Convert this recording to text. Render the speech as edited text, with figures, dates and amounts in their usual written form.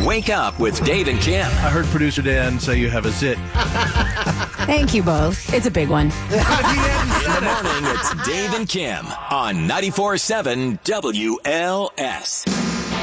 Wake Up with Dave and Kim. I heard producer Dan say you have a zit. Thank you both. It's a big one. In the morning, it's Dave and Kim on 94.7 WLS.